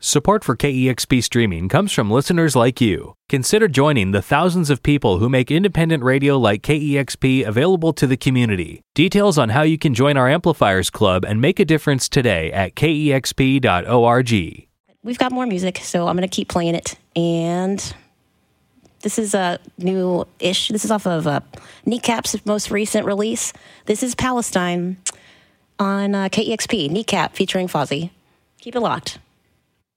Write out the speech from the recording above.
Support for KEXP streaming comes from listeners like you. Consider joining the thousands of people who make independent radio like KEXP available to the community. Details on how you can join our Amplifiers Club and make a difference today at kexp.org. We've got more music, so I'm going to keep playing it. And this is a new-ish. This is off of Kneecap's most recent release. This is Palestine on KEXP. Kneecap featuring Fozzy. Keep it locked.